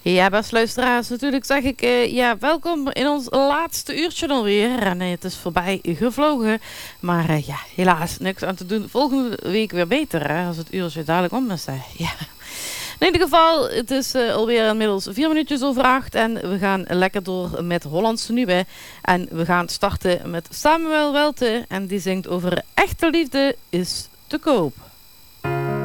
Ja, beste luisteraars, natuurlijk zeg ik welkom in ons laatste uurtje alweer. En het is voorbij gevlogen, maar helaas, niks aan te doen. Volgende week weer beter, hè, als het uurtje dadelijk om is. Ja. In ieder geval, het is alweer inmiddels 4 minuutjes over 8 en we gaan lekker door met Hollandse Nieuwe. En we gaan starten met Samuel Welte en die zingt over echte liefde is te koop.